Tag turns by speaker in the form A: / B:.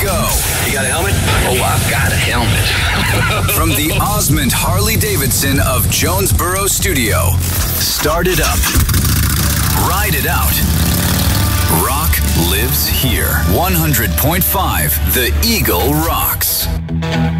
A: go.
B: You got a helmet? Oh, I've got a helmet.
A: From the Osmond Harley-Davidson of Jonesboro Studio. Start it up. Ride it out. Rock lives here. 100.5 The Eagle rocks.